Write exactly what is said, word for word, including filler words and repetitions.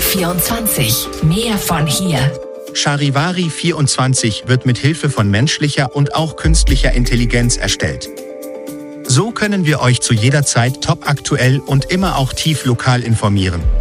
vierundzwanzig. Mehr von hier. Charivari vierundzwanzig wird mit Hilfe von menschlicher und auch künstlicher Intelligenz erstellt. So können wir euch zu jeder Zeit topaktuell und immer auch tief lokal informieren.